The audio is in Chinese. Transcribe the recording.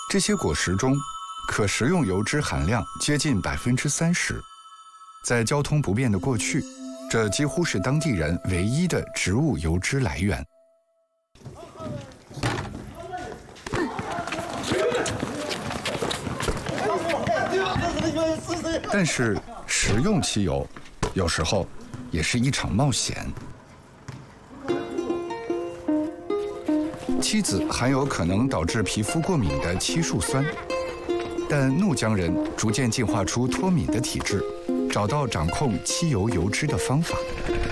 这些果实中，可食用油脂含量接近30%。在交通不便的过去，这几乎是当地人唯一的植物油脂来源。但是，食用汽油有时候也是一场冒险。妻子含有可能导致皮肤过敏的漆树酸，但怒江人逐渐进化出脱敏的体质，找到掌控汽油油脂的方法。